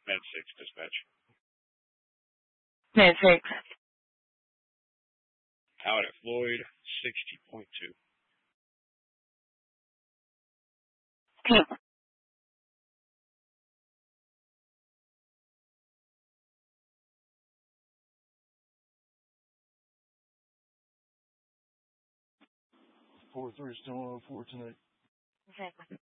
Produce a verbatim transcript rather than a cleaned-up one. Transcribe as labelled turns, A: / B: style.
A: Med six dispatch.
B: Med six.
A: Out at Floyd, sixty point two.
C: four three still on oh four tonight.
B: Exactly.